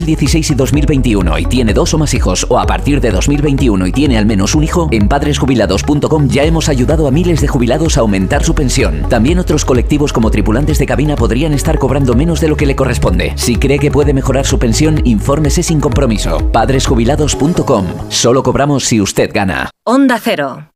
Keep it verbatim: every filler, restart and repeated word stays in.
dieciséis y dos mil veintiuno y tiene dos o más hijos, o a partir de dos mil veintiuno y tiene al menos un hijo, en padres jubilados punto com ya hemos ayudado a miles de jubilados a aumentar su pensión. También otros colectivos como tripulantes de cabina podrían estar cobrando menos de lo que le corresponde. Si cree que puede mejorar su pensión, infórmese sin compromiso. padres jubilados punto com. Solo cobramos si usted gana. Onda Cero.